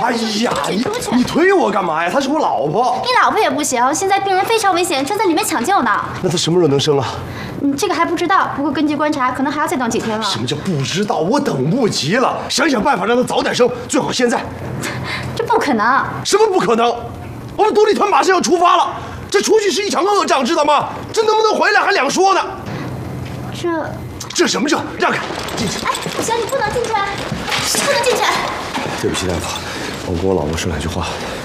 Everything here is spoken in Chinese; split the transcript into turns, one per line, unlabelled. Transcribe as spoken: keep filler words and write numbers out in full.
哎呀，你
出去！
你推我干嘛呀？她是我老婆。
你老婆也不行，现在病人非常危险，正在里面抢救呢。
那她什么时候能生啊？
嗯，这个还不知道，不过根据观察，可能还要再等几天了。
什么叫不知道？我等不及了，想想办法让她早点生，最好现在。
这不可能！
什么不可能？我们独立团马上要出发了，这出去是一场恶仗，知道吗？这能不能回来还两说呢。
这
这什么这？让开，进去。
哎，不行，你不能进去，不能进去。
对不起，大夫，我跟我老婆说两句话。